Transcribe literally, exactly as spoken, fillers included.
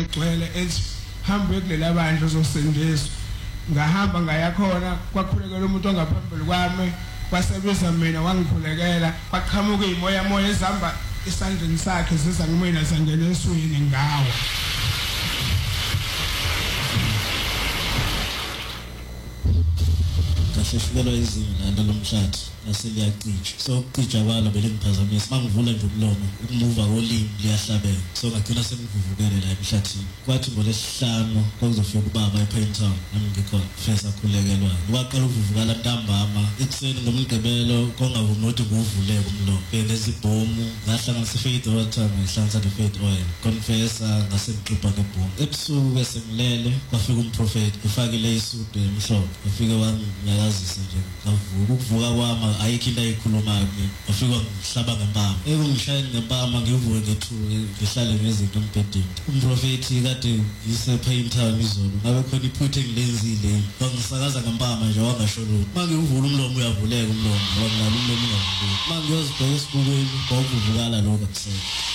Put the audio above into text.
egcwele ethi hamba kulela bandla uzosindiswa ngahamba ngaya khona kwakhulekela umuntu ongaphambili kwami kwasebiza mina wangikhulekela kwaqhamuka imoya moya ezihamba isandleni sakhe siza kumina sangena eswini ngawo Kashifikelwa izinga lomshado naseliyacija so ukucija kwalo belingiphazamisa mangivula nje umlomo ukumuva kolimi liyahlabeka so ngagcina sengivuvukele la emhlathini kwathi ngolesihlanu kwakuzofika ubaba ePaint Town nami ngikhona fesa khulekelwa kwaqala ukuvuvukala ntambama ekuseni ngomgqibelo kongavumi ukuthi nguvuleke umlomo benezibhomu ngahlanganisa ifaith water ngihlanganisa the faith oil confessor ngasemxuba ngebhomu ebusuku esengilele kwafika umprofeti ufakile isudu emhlophe ufike wanginyakazisa nje ngavuka ukuvuka kwami ayikho into ayikhulumayo mina wafika ngihlaba ngempama ekungihlale ngempama ngivuke ngethuke ngihlale ngezinto empedeni umprofeti kade yisePaint Town izolo ngabe khona iphuthe engilenzile wangisakaza ngempama nje wangasho lutho manje uvula umlomo uyavuleka umlomo ngoba ngalo umlomo ungavuleki manje ngiyozibheka esibukweni kwakuvukala lokho akusekho